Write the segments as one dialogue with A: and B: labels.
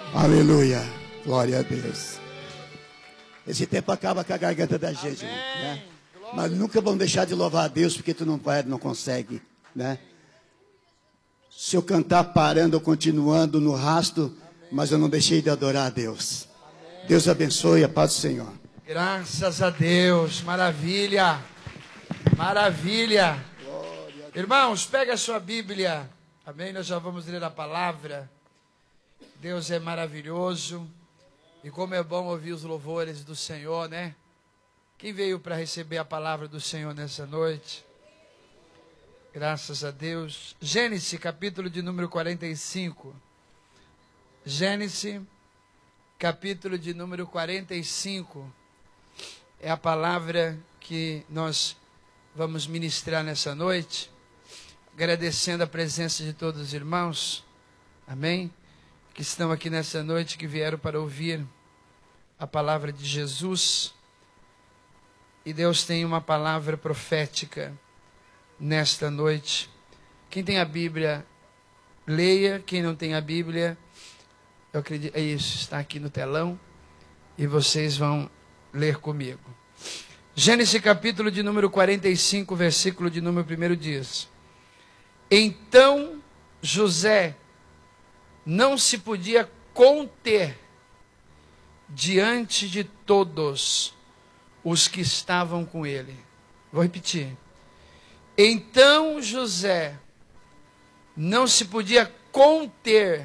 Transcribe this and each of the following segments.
A: Aleluia. Glória a Deus. Esse tempo acaba com a garganta da gente, né? Mas nunca vão deixar de louvar a Deus porque tu não vai, não consegue, né? Se eu cantar parando ou continuando no rasto, mas eu não deixei de adorar a Deus. Deus abençoe, a paz do Senhor.
B: Graças a Deus, maravilha, maravilha. Irmãos, pega a sua Bíblia, amém? Nós já vamos ler a palavra. Deus é maravilhoso e como é bom ouvir os louvores do Senhor, né? Quem veio para receber a palavra do Senhor nessa noite? Graças a Deus. Gênesis, capítulo de número 45. Gênesis, capítulo de número 45. É a palavra que nós vamos ministrar nessa noite. Agradecendo a presença de todos os irmãos. Amém? Que estão aqui nessa noite, que vieram para ouvir a palavra de Jesus. E Deus tem uma palavra profética nesta noite. Quem tem a Bíblia, leia. Quem não tem a Bíblia, eu acredito, é isso, está aqui no telão. E vocês vão ler comigo. Gênesis capítulo de número 45, versículo de número 1 diz: Então José não se podia conter diante de todos os que estavam com ele. Vou repetir. Então José não se podia conter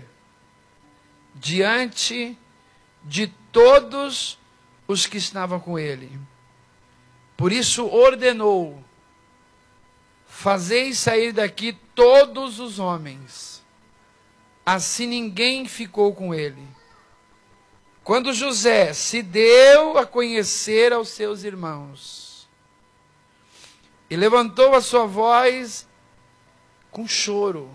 B: diante de todos os que estavam com ele. Por isso ordenou: fazei sair daqui todos os homens. Assim ninguém ficou com ele. Quando José se deu a conhecer aos seus irmãos, e levantou a sua voz com choro,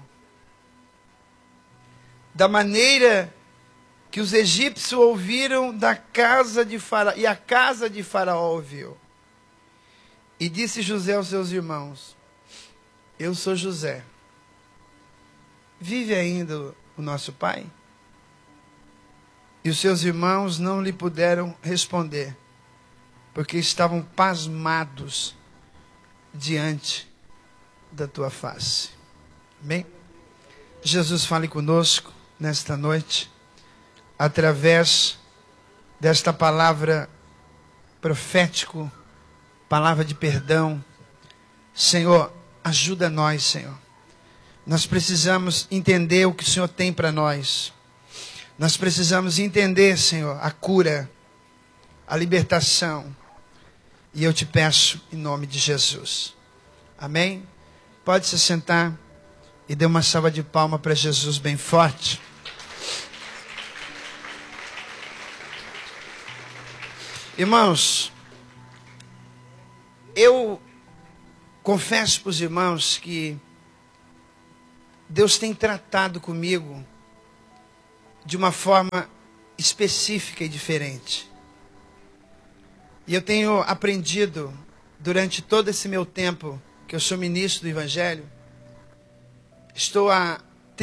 B: da maneira que os egípcios ouviram da casa de Faraó, e a casa de Faraó ouviu. E disse José aos seus irmãos: Eu sou José. Vive ainda o nosso pai? E os seus irmãos não lhe puderam responder, porque estavam pasmados diante da tua face. Amém? Jesus fale conosco nesta noite, através desta palavra profética, palavra de perdão. Senhor, ajuda nós, Senhor. Nós precisamos entender o que o Senhor tem para nós. Nós precisamos entender, Senhor, a cura, a libertação. E eu te peço em nome de Jesus. Amém? Pode se sentar e dê uma salva de palmas para Jesus bem forte. Irmãos, eu confesso para os irmãos que Deus tem tratado comigo de uma forma específica e diferente. E eu tenho aprendido durante todo esse meu tempo que eu sou ministro do Evangelho. Estou há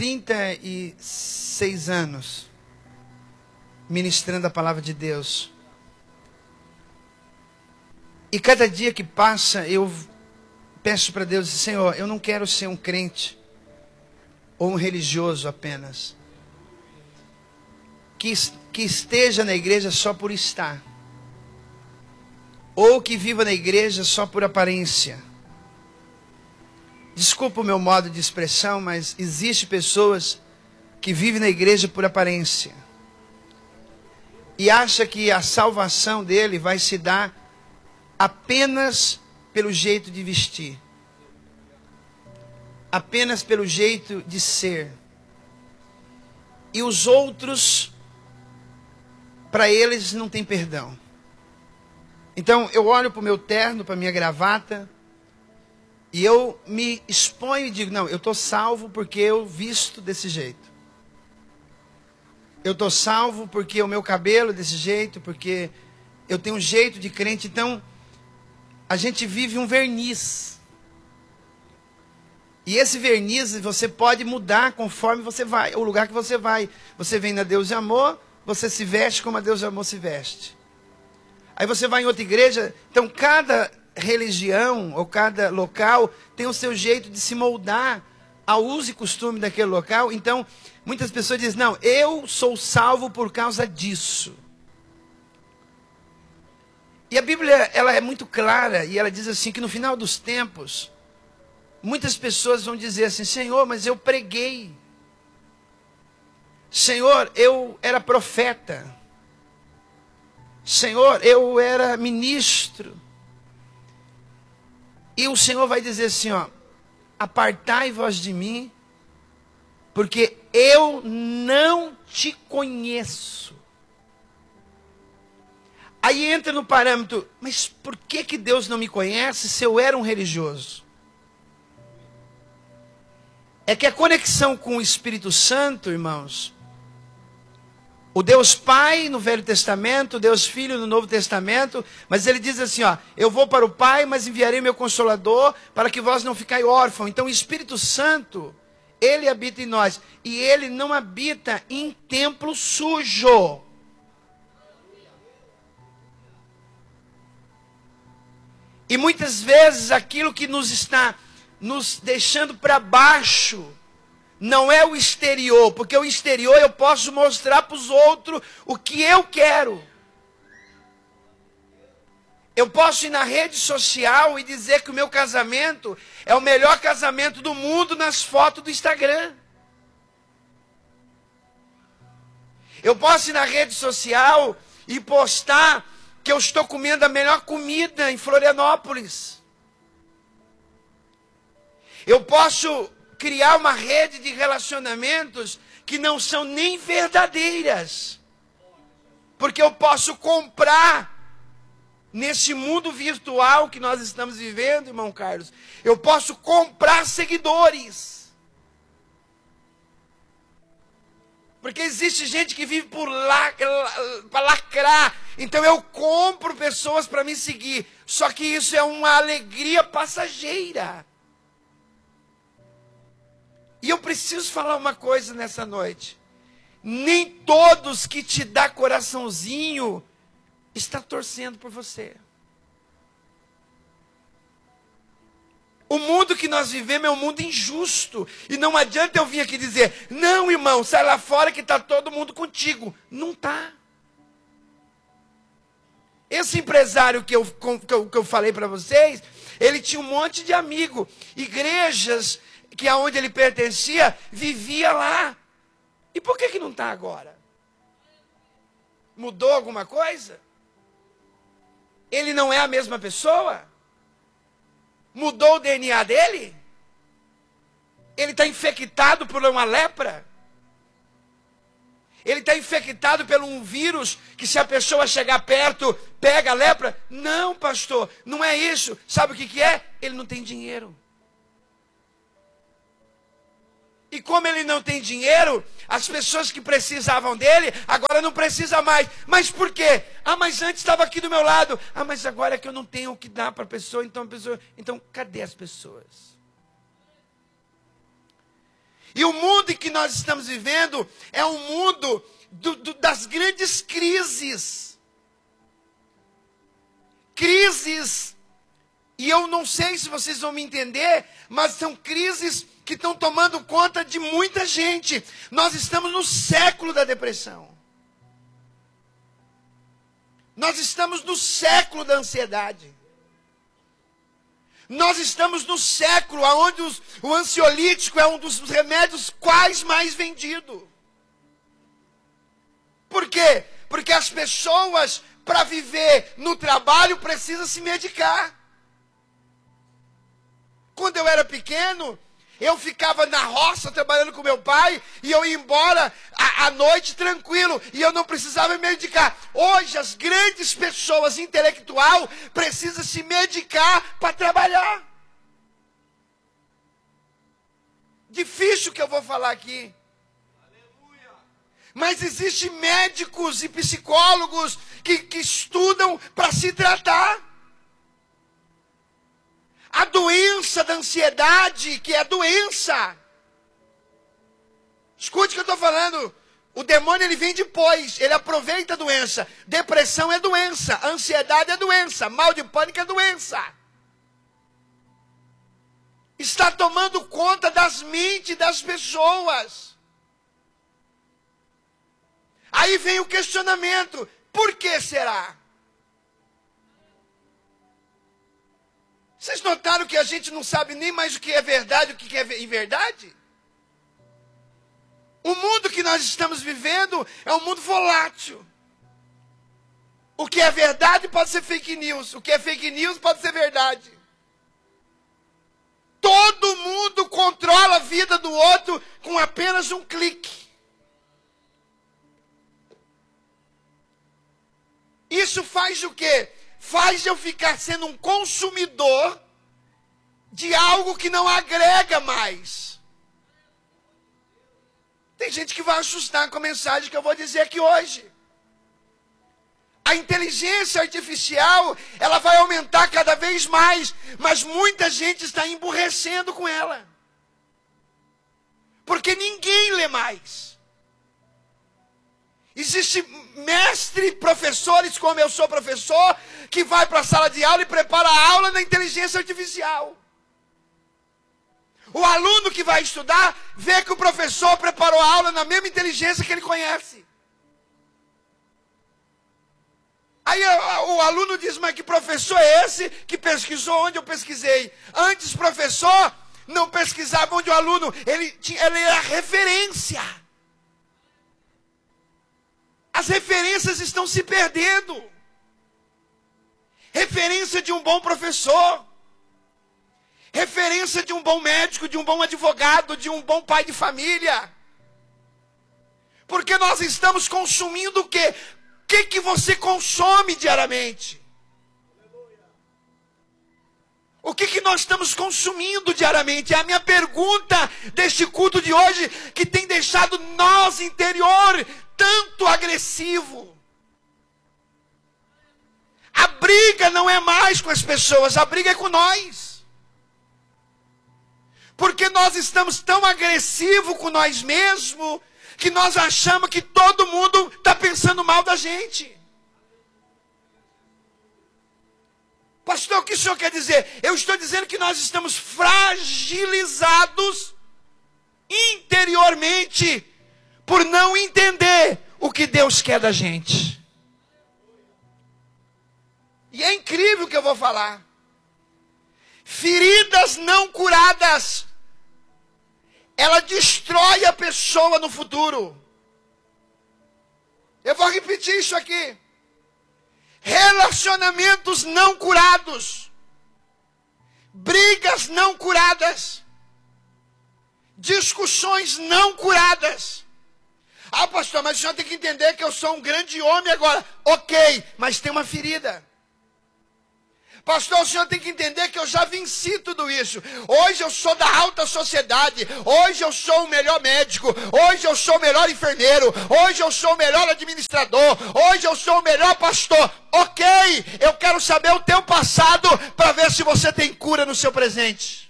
B: 36 anos ministrando a palavra de Deus. E cada dia que passa eu peço para Deus: Senhor, eu não quero ser um crente ou um religioso apenas, que esteja na igreja só por estar, ou que viva na igreja só por aparência. Desculpa o meu modo de expressão, mas existem pessoas que vivem na igreja por aparência e acha que a salvação dele vai se dar apenas pelo jeito de vestir, apenas pelo jeito de ser. E os outros, para eles não tem perdão. Então eu olho para o meu terno, para a minha gravata, e eu me exponho e digo: não, eu estou salvo porque eu visto desse jeito. Eu estou salvo porque o meu cabelo é desse jeito, porque eu tenho um jeito de crente. Então a gente vive um verniz. E esse verniz você pode mudar conforme você vai, o lugar que você vai. Você vem na Deus de Amor, você se veste como a Deus de Amor se veste. Aí você vai em outra igreja, então cada religião ou cada local tem o seu jeito de se moldar ao uso e costume daquele local. Então, muitas pessoas dizem, não, eu sou salvo por causa disso. E a Bíblia, ela é muito clara, e ela diz assim, que no final dos tempos, muitas pessoas vão dizer assim, Senhor, mas eu preguei. Senhor, eu era profeta. Senhor, eu era ministro. E o Senhor vai dizer assim, ó, apartai-vos de mim, porque eu não te conheço. Aí entra no parâmetro, mas por que Deus não me conhece se eu era um religioso? É que a conexão com o Espírito Santo, irmãos, o Deus Pai no Velho Testamento, o Deus Filho no Novo Testamento, mas ele diz assim, ó, eu vou para o Pai, mas enviarei meu Consolador, para que vós não ficai órfãos. Então o Espírito Santo, ele habita em nós, e ele não habita em templo sujo. E muitas vezes aquilo que nos está nos deixando para baixo, não é o exterior, porque o exterior eu posso mostrar para os outros o que eu quero. Eu posso ir na rede social e dizer que o meu casamento é o melhor casamento do mundo nas fotos do Instagram. Eu posso ir na rede social e postar que eu estou comendo a melhor comida em Florianópolis. Eu posso criar uma rede de relacionamentos que não são nem verdadeiras. Porque eu posso comprar, nesse mundo virtual que nós estamos vivendo, irmão Carlos, eu posso comprar seguidores. Porque existe gente que vive para lacrar. Então eu compro pessoas para me seguir. Só que isso é uma alegria passageira. E eu preciso falar uma coisa nessa noite. Nem todos que te dá coraçãozinho está torcendo por você. O mundo que nós vivemos é um mundo injusto. E não adianta eu vir aqui dizer, não, irmão, sai lá fora que está todo mundo contigo. Não está. Esse empresário que eu falei para vocês, ele tinha um monte de amigos. Igrejas que aonde ele pertencia, vivia lá. E por que não está agora? Mudou alguma coisa? Ele não é a mesma pessoa? Mudou o DNA dele? Ele está infectado por uma lepra? Ele está infectado por um vírus que se a pessoa chegar perto, pega a lepra? Não, pastor, não é isso. Sabe o que é? Ele não tem dinheiro. E como ele não tem dinheiro, as pessoas que precisavam dele, agora não precisa mais. Mas por quê? Ah, mas antes estava aqui do meu lado. Ah, mas agora é que eu não tenho o que dar para a pessoa. Então, cadê as pessoas? E o mundo em que nós estamos vivendo é um mundo das grandes crises. Crises, e eu não sei se vocês vão me entender, mas são crises que estão tomando conta de muita gente. Nós estamos no século da depressão. Nós estamos no século da ansiedade. Nós estamos no século onde o ansiolítico é um dos remédios quais mais vendido. Por quê? Porque as pessoas, para viver no trabalho, precisam se medicar. Quando eu era pequeno, eu ficava na roça trabalhando com meu pai e eu ia embora à noite tranquilo e eu não precisava me medicar. Hoje as grandes pessoas intelectuais precisam se medicar para trabalhar. Difícil que eu vou falar aqui. Mas existem médicos e psicólogos que estudam para se tratar. A doença da ansiedade, que é doença. Escute o que eu estou falando. O demônio, ele vem depois, ele aproveita a doença. Depressão é doença, ansiedade é doença, mal de pânico é doença. Está tomando conta das mentes das pessoas. Aí vem o questionamento, por que será? Vocês notaram que a gente não sabe nem mais o que é verdade e o que é inverdade? O mundo que nós estamos vivendo é um mundo volátil. O que é verdade pode ser fake news. O que é fake news pode ser verdade. Todo mundo controla a vida do outro com apenas um clique. Isso faz o quê? Faz eu ficar sendo um consumidor de algo que não agrega mais. Tem gente que vai assustar com a mensagem que eu vou dizer aqui hoje. A inteligência artificial, ela vai aumentar cada vez mais, mas muita gente está emburrecendo com ela. Porque ninguém lê mais. Existe mestre, professores, como eu sou professor, que vai para a sala de aula e prepara a aula na inteligência artificial. O aluno que vai estudar, vê que o professor preparou a aula na mesma inteligência que ele conhece. Aí o aluno diz, mas que professor é esse que pesquisou onde eu pesquisei? Antes, professor não pesquisava onde o aluno, ele era referência. As referências estão se perdendo. Referência de um bom professor. Referência de um bom médico, de um bom advogado, de um bom pai de família. Porque nós estamos consumindo o quê? O que você consome diariamente? O que nós estamos consumindo diariamente? É a minha pergunta deste culto de hoje, que tem deixado nós interior tanto agressivo. A briga não é mais com as pessoas, a briga é com nós. Porque nós estamos tão agressivos com nós mesmos, que nós achamos que todo mundo está pensando mal da gente. Pastor, o que o senhor quer dizer? Eu estou dizendo que nós estamos fragilizados interiormente por não entender o que Deus quer da gente. E é incrível o que eu vou falar. Feridas não curadas, ela destrói a pessoa no futuro. Eu vou repetir isso aqui. Relacionamentos não curados, brigas não curadas, discussões não curadas. Ah, pastor, mas o senhor tem que entender que eu sou um grande homem agora. Ok, mas tem uma ferida. Pastor, o senhor tem que entender que eu já venci tudo isso. Hoje eu sou da alta sociedade. Hoje eu sou o melhor médico. Hoje eu sou o melhor enfermeiro. Hoje eu sou o melhor administrador. Hoje eu sou o melhor pastor. Ok, eu quero saber o teu passado para ver se você tem cura no seu presente.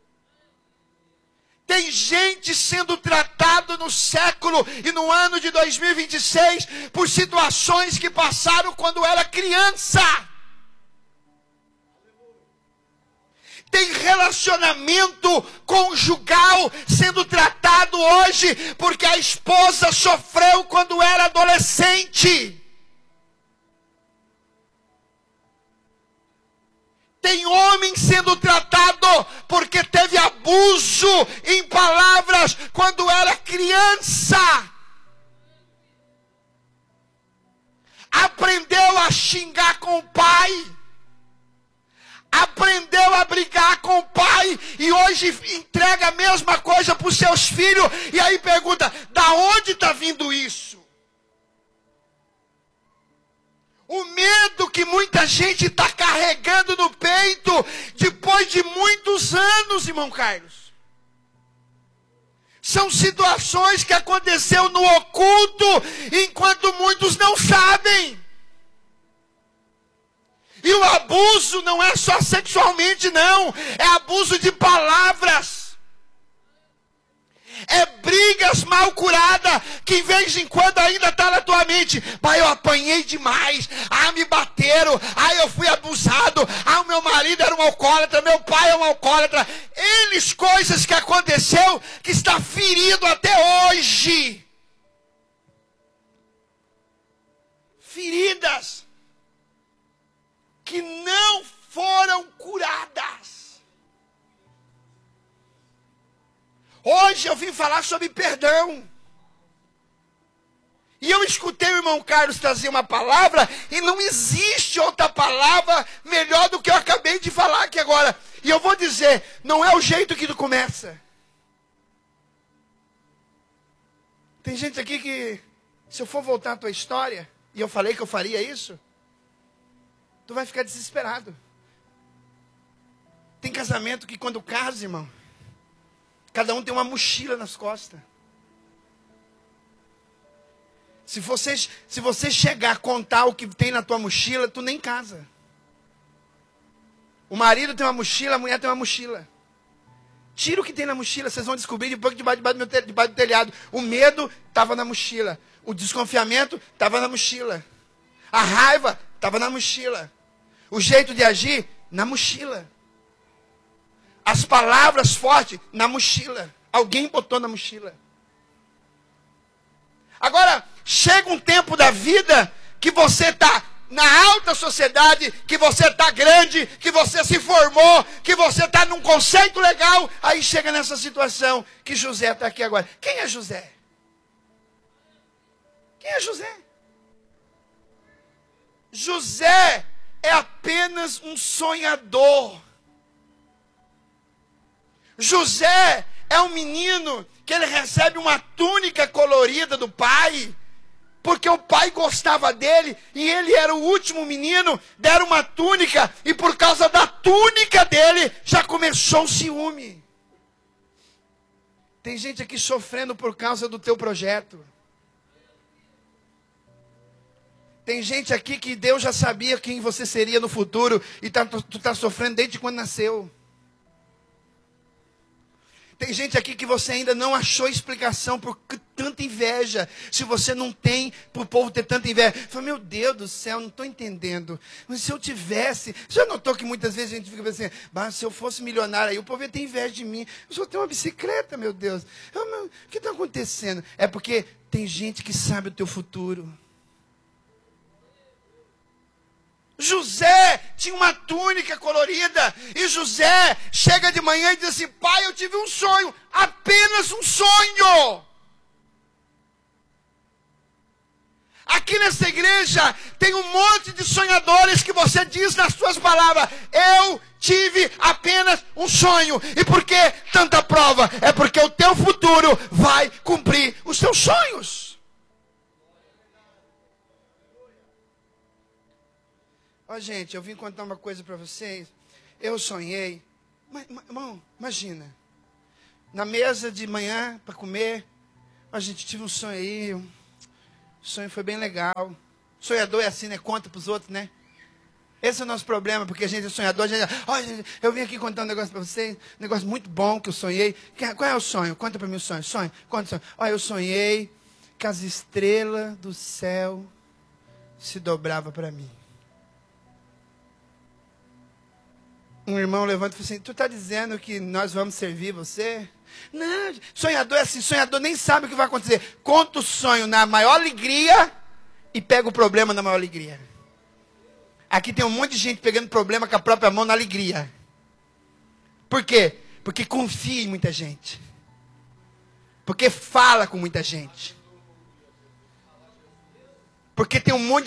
B: Tem gente sendo tratado no século e no ano de 2026 por situações que passaram quando era criança. Tem relacionamento conjugal sendo tratado hoje porque a esposa sofreu quando era adolescente. Tem homem sendo tratado porque teve abuso em palavras quando era criança. Aprendeu a xingar com o pai. Aprendeu a brigar com o pai e hoje entrega a mesma coisa para os seus filhos. E aí pergunta, da onde está vindo isso? O medo que muita gente está carregando no peito depois de muitos anos, irmão Carlos. São situações que aconteceu no oculto enquanto muitos não sabem. E o abuso não é só sexualmente, não. É abuso de palavras. É brigas mal curadas, que em vez em quando ainda está na tua mente. Pai, eu apanhei demais. Me bateram. Eu fui abusado. O meu marido era um alcoólatra. Meu pai é um alcoólatra. Eles, coisas que aconteceu, que está ferido até hoje. Feridas que não foram curadas. Hoje eu vim falar sobre perdão. E eu escutei o irmão Carlos trazer uma palavra, e não existe outra palavra melhor do que eu acabei de falar aqui agora. E eu vou dizer, não é o jeito que tu começa. Tem gente aqui que, se eu for voltar à tua história, e eu falei que eu faria isso, tu vai ficar desesperado. Tem casamento que quando casa, irmão, cada um tem uma mochila nas costas. Se você chegar a contar o que tem na tua mochila, tu nem casa. O marido tem uma mochila, a mulher tem uma mochila. Tira o que tem na mochila, vocês vão descobrir depois que debaixo do telhado. O medo estava na mochila. O desconfiamento estava na mochila. A raiva estava na mochila. O jeito de agir, na mochila. As palavras fortes, na mochila. Alguém botou na mochila. Agora, chega um tempo da vida que você está na alta sociedade, que você está grande, que você se formou, que você está num conceito legal, aí chega nessa situação que José está aqui agora. Quem é José? Quem é José? José é apenas um sonhador. José é um menino que ele recebe uma túnica colorida do pai, porque o pai gostava dele, e ele era o último menino, deram uma túnica, e por causa da túnica dele, já começou o ciúme. Tem gente aqui sofrendo por causa do teu projeto. Tem gente aqui que Deus já sabia quem você seria no futuro, e tu está sofrendo desde quando nasceu. Tem gente aqui que você ainda não achou explicação por tanta inveja. Se você não tem, para o povo ter tanta inveja. Fala, meu Deus do céu, não estou entendendo. Mas se eu tivesse... Já notou que muitas vezes a gente fica pensando, mas se eu fosse milionário aí, o povo ia ter inveja de mim. Eu só tenho uma bicicleta, meu Deus. O que está acontecendo? É porque tem gente que sabe o teu futuro. José tinha uma túnica colorida, e José chega de manhã e diz assim, pai, eu tive um sonho, apenas um sonho. Aqui nessa igreja tem um monte de sonhadores que você diz nas suas palavras, eu tive apenas um sonho. E por que tanta prova? É porque o teu futuro vai cumprir os teus sonhos. Gente, eu vim contar uma coisa para vocês. Eu sonhei. Irmão, imagina. Na mesa de manhã, para comer, a gente tive um sonho aí. O sonho foi bem legal. Sonhador é assim, né? Conta para os outros, né? Esse é o nosso problema, porque a gente é sonhador. Gente, eu vim aqui contar um negócio para vocês. Um negócio muito bom que eu sonhei. Qual é o sonho? Conta para mim o sonho. Conta o sonho. Eu sonhei que as estrelas do céu se dobravam para mim. Um irmão levanta e fala assim, tu está dizendo que nós vamos servir você? Não, sonhador é assim, sonhador nem sabe o que vai acontecer. Conta o sonho na maior alegria e pega o problema na maior alegria. Aqui tem um monte de gente pegando problema com a própria mão na alegria. Por quê? Porque confia em muita gente. Porque fala com muita gente. Porque tem um monte